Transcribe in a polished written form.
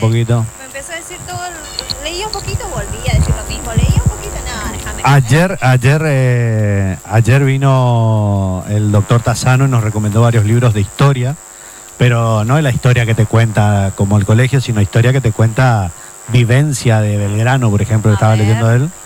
poquito. Me empezó a decir todo, leía un poquito, volvía a decir lo mismo, leía un poquito, nada, déjame. Ayer vino el doctor Tassano y nos recomendó varios libros de historia, pero no es la historia que te cuenta como el colegio, sino historia que te cuenta vivencia de Belgrano, por ejemplo, que estaba leyendo él.